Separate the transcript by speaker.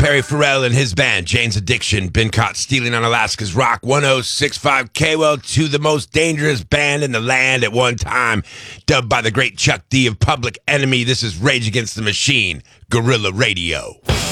Speaker 1: Perry Farrell and his band, Jane's Addiction, been caught stealing on Alaska's Rock 1065 K-Well to the most dangerous band in the land at one time, dubbed by the great Chuck D of Public Enemy. This is Rage Against the Machine, Guerrilla Radio.